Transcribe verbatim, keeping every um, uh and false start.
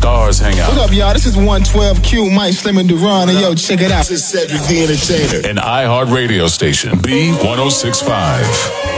stars hang out. What up, y'all? This is one twelve Q, Mike Slim and Duran, and yo, check it out. This is Cedric the Entertainer. An iHeart radio station, B one oh six point five.